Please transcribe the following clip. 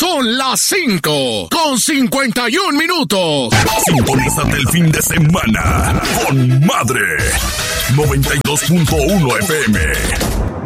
Son las 5:51. Sintonízate el fin de semana con Madre 92.1 FM.